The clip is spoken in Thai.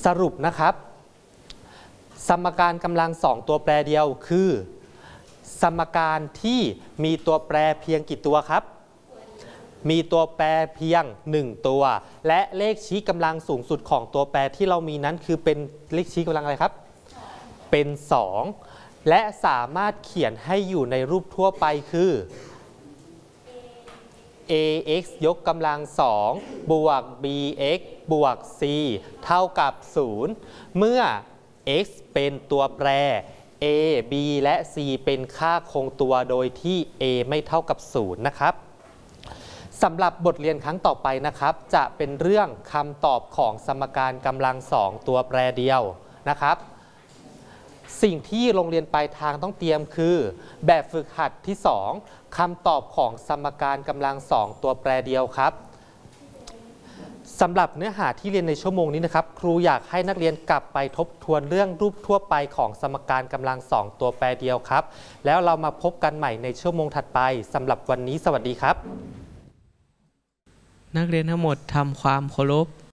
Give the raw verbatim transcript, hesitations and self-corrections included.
สรุปนะครับสมการกำลังสองตัวแปรเดียวคือสมการที่มีตัวแปรเพียงกี่ตัวครับมีตัวแปรเพียงหนึ่งตัวและเลขชี้กำลังสูงสุดของตัวแปรที่เรามีนั้นคือเป็นเลขชี้กำลังอะไรครับเป็นสองและสามารถเขียนให้อยู่ในรูปทั่วไปคือ ax ยกกำลังสองบวก bx บวก c เท่ากับศูนย์เมื่อ x เป็นตัวแปร a b และ c เป็นค่าคงตัวโดยที่ a ไม่เท่ากับศูนย์นะครับสำหรับบทเรียนครั้งต่อไปนะครับจะเป็นเรื่องคำตอบของสมการกำลังสองตัวแปรเดียวนะครับสิ่งที่โรงเรียนปลายทางต้องเตรียมคือแบบฝึกหัดที่สองคำตอบของสมการกำลังสองตัวแปรเดียวครับสำหรับเนื้อหาที่เรียนในชั่วโมงนี้นะครับครูอยากให้นักเรียนกลับไปทบทวนเรื่องรูปทั่วไปของสมการกำลังสองตัวแปรเดียวครับแล้วเรามาพบกันใหม่ในชั่วโมงถัดไปสำหรับวันนี้สวัสดีครับนักเรียนทั้งหมดทำความเคารพ